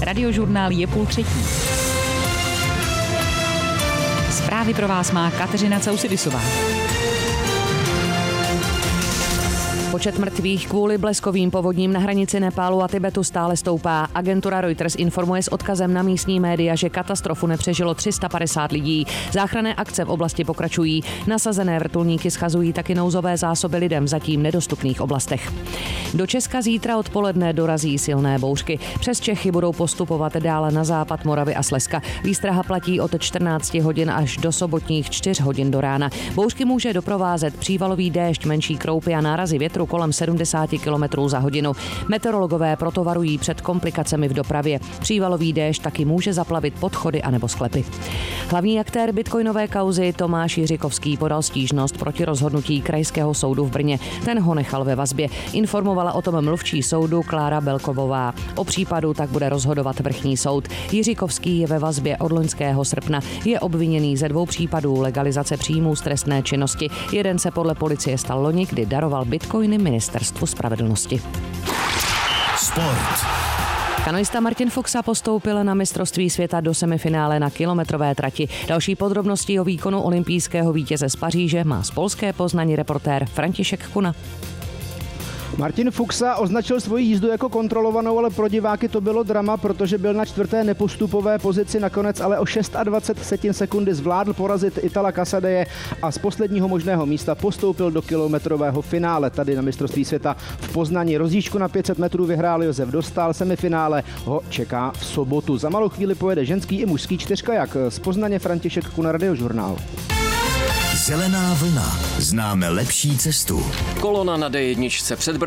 Radiožurnál je 2:30. Zprávy pro vás má Kateřina Causidisová. Počet mrtvých kvůli bleskovým povodním na hranici Nepálu a Tibetu stále stoupá. Agentura Reuters informuje s odkazem na místní média, že katastrofu nepřežilo 350 lidí. Záchranné akce v oblasti pokračují. Nasazené vrtulníky schazují taky nouzové zásoby lidem v zatím nedostupných oblastech. Do Česka zítra odpoledne dorazí silné bouřky. Přes Čechy budou postupovat dále na západ Moravy a Slezska. Výstraha platí od 14 hodin až do sobotních 4 hodin do rána. Bouřky může doprovázet přívalový déšť, menší kroupy a nárazy větru kolem 70 km za hodinu. Meteorologové proto varují před komplikacemi v dopravě. Přívalový déšť taky může zaplavit podchody anebo sklepy. Hlavní aktér bitcoinové kauzy Tomáš Jiřikovský podal stížnost proti rozhodnutí Krajského soudu v Brně. Ten ho nechal ve vazbě. Informovala o tom mluvčí soudu Klára Belkovová. O případu tak bude rozhodovat vrchní soud. Jiřikovský je ve vazbě od loňského srpna. Je obviněný ze 2 případů legalizace příjmů z trestné činnosti. Jeden se podle policie stal loni, kdy daroval bitcoiny Ministerstvu spravedlnosti. Sport. Kanoista Martin Fuxa postoupil na mistrovství světa do semifinále na kilometrové trati. Další podrobnosti o výkonu olympijského vítěze z Paříže má z polské Poznaní reportér František Kuna. Martin Fuxa označil svoji jízdu jako kontrolovanou, ale pro diváky to bylo drama, protože byl na 4. nepostupové pozici, nakonec ale o 26 sekundy zvládl porazit Itala Casadeje a z posledního možného místa postoupil do kilometrového finále tady na mistrovství světa v Poznani. Rozjížďku na 500 metrů vyhrál Josef Dostál, semifinále ho čeká v sobotu. Za malou chvíli pojede ženský i mužský čtyřkajak. Z Poznaně František Kuna, Radiožurnál. Zelená vlna. Známe lepší cestu. Kolona na D1 před